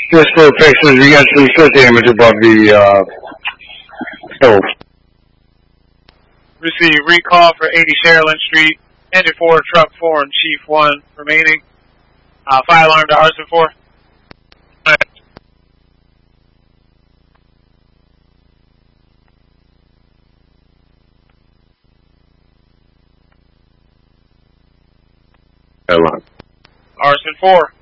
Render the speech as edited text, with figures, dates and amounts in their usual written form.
Yes, sir, Texas, we got some foot damage above the stove. Receive recall for 80 Sherilyn Street, engine 4, truck 4, and chief 1 remaining. Fire alarm to arson 4. Alarm. Arson 4.